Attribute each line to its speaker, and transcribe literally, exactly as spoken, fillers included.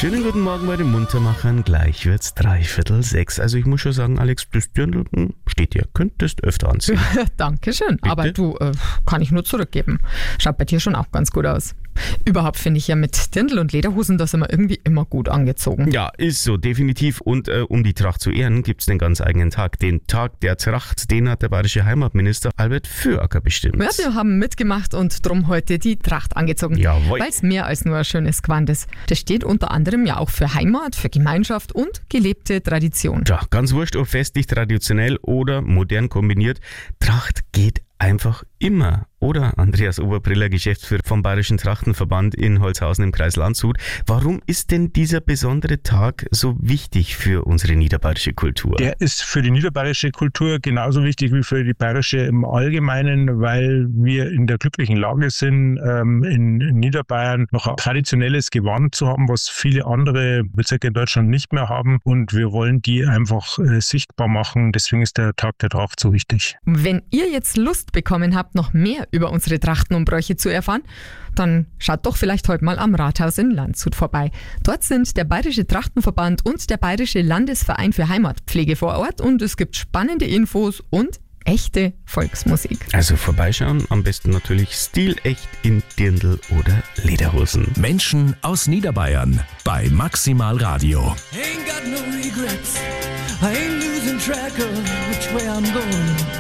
Speaker 1: Schönen guten Morgen bei den Muntermachern. Gleich wird's dreiviertel sechs. Also ich muss schon sagen, Alex, das Dirndl hm, steht dir. Könntest öfter anziehen.
Speaker 2: Dankeschön.
Speaker 1: Bitte?
Speaker 2: Aber du, äh, kann ich nur zurückgeben. Schaut bei dir schon auch ganz gut aus. Überhaupt finde ich ja mit Dirndl und Lederhosen, da sind wir irgendwie immer gut angezogen.
Speaker 1: Ja, ist so, definitiv. Und äh, um die Tracht zu ehren, gibt's einen ganz eigenen Tag. Den Tag der Tracht, den hat der bayerische Heimatminister Albert Füracker bestimmt.
Speaker 2: Ja, wir haben mitgemacht und drum heute die Tracht angezogen.
Speaker 1: Jawohl.
Speaker 2: Weil es mehr als nur ein schönes Gewand ist. Das steht unter anderem ja auch für Heimat, für Gemeinschaft und gelebte Tradition.
Speaker 1: Tja, ganz wurscht, ob festlich, traditionell oder modern kombiniert. Tracht geht einfach immer. Oder Andreas Oberbriller, Geschäftsführer vom Bayerischen Trachtenverband in Holzhausen im Kreis Landshut. Warum ist denn dieser besondere Tag so wichtig für unsere niederbayerische Kultur?
Speaker 3: Der ist für die niederbayerische Kultur genauso wichtig wie für die bayerische im Allgemeinen, weil wir in der glücklichen Lage sind, in Niederbayern noch ein traditionelles Gewand zu haben, was viele andere Bezirke in Deutschland nicht mehr haben. Und wir wollen die einfach sichtbar machen. Deswegen ist der Tag der Tracht so wichtig.
Speaker 2: Wenn ihr jetzt Lust bekommen habt, noch mehr über unsere Trachten und Bräuche zu erfahren, dann schaut doch vielleicht heute mal am Rathaus in Landshut vorbei. Dort sind der Bayerische Trachtenverband und der Bayerische Landesverein für Heimatpflege vor Ort und es gibt spannende Infos und echte Volksmusik.
Speaker 1: Also vorbeischauen, am besten natürlich stilecht in Dirndl oder Lederhosen.
Speaker 4: Menschen aus Niederbayern bei Maximal Radio.
Speaker 5: Ain't got no regrets. I ain't losing track of which way I'm going.